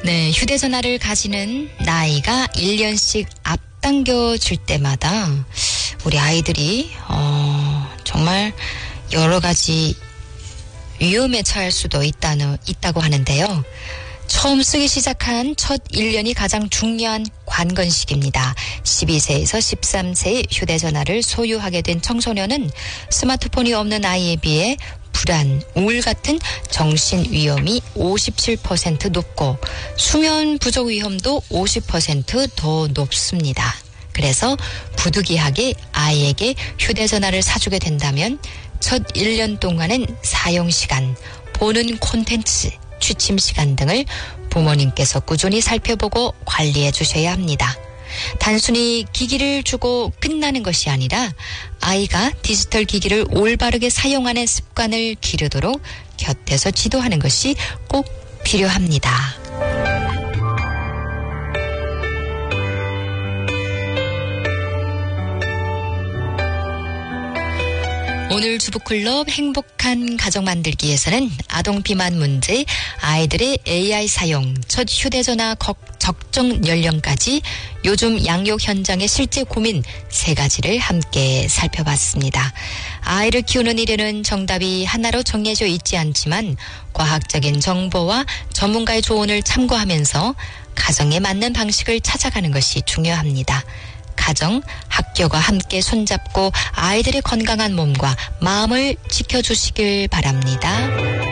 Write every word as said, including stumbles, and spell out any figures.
네, 휴대전화를 가지는 나이가 일 년씩 앞당겨 질 때마다 우리 아이들이 어, 정말 여러 가지 위험에 처할 수도 있다는, 있다고 하는데요. 처음 쓰기 시작한 첫 일 년이 가장 중요한 관건식입니다. 십이 세에서 십삼 세의 휴대전화를 소유하게 된 청소년은 스마트폰이 없는 아이에 비해 불안, 우울 같은 정신 위험이 오십칠 퍼센트 높고 수면 부족 위험도 오십 퍼센트 더 높습니다. 그래서 부득이하게 아이에게 휴대전화를 사주게 된다면 첫 일 년 동안은 사용시간, 보는 콘텐츠, 취침시간 등을 부모님께서 꾸준히 살펴보고 관리해 주셔야 합니다. 단순히 기기를 주고 끝나는 것이 아니라 아이가 디지털 기기를 올바르게 사용하는 습관을 기르도록 곁에서 지도하는 것이 꼭 필요합니다. 오늘 주부클럽 행복한 가정 만들기에서는 아동 비만 문제, 아이들의 에이아이 사용, 첫 휴대전화 적정 연령까지 요즘 양육 현장의 실제 고민 세 가지를 함께 살펴봤습니다. 아이를 키우는 일에는 정답이 하나로 정해져 있지 않지만 과학적인 정보와 전문가의 조언을 참고하면서 가정에 맞는 방식을 찾아가는 것이 중요합니다. 가정, 학교가 함께 손잡고 아이들의 건강한 몸과 마음을 지켜주시길 바랍니다.